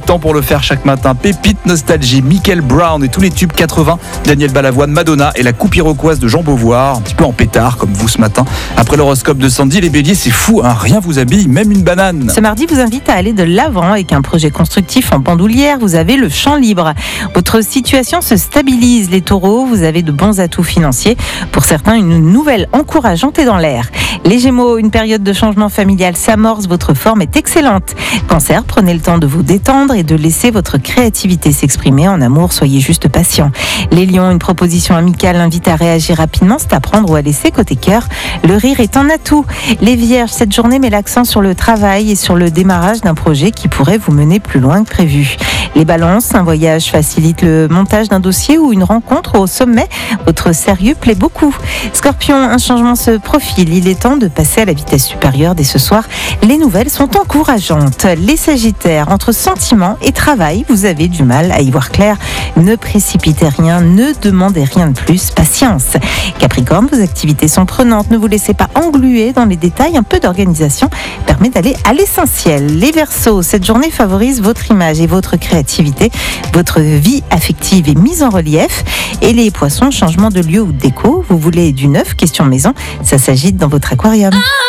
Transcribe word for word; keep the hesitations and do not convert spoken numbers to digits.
temps pour le faire chaque matin. Pépite nostalgie, Michael Brown et tous les tubes quatre-vingts, Daniel Balavoine, Madonna et la coupe iroquoise de Jean Beauvoir, un petit peu en pétard comme vous ce matin. Après l'horoscope de Sandy, les béliers, c'est fou, hein, rien vous habille, même une banane. Ce mardi vous invite à aller de l'avant avec un projet constructif en bandoulière. Vous avez le champ libre. Votre situation se stabilise. Les taureaux, vous avez de bons atouts financiers. Pour certains, une nouvelle encourageante est dans l'air. Les gémeaux, une période de changement familial s'amorce. Votre forme est excellente. Cancer, prenez le temps de vous détendre et de laisser votre créativité s'exprimer. En amour, soyez juste patient. Les lions, une proposition amicale invite à réagir rapidement. C'est à prendre ou à laisser côté cœur. Le rire est un atout. Les vierges, cette journée met l'accent sur le travail et sur le démarrage d'un projet qui pourrait vous mener plus loin que prévu. Les balances, un voyage facilite le montage d'un dossier ou une rencontre au sommet. Votre sérieux plaît beaucoup. Scorpion, un changement se profile. Il est temps de passer à la vitesse supérieure dès ce soir. Les nouvelles sont encourageantes. Les sagittaires, entre sentiments et travail, vous avez du mal à y voir clair. Ne précipitez rien, ne demandez rien de plus. Patience. Capricorne, vos activités sont prenantes. Ne vous laissez pas engluer dans les détails. Un peu d'organisation permet d'aller à l'essentiel. Les Verseaux, cette journée favorise votre image et votre créativité. Votre vie affective est mise en relief. Et les Poissons, changement de lieu ou de déco. Vous voulez du neuf, question maison. Ça s'agite dans votre aquarium.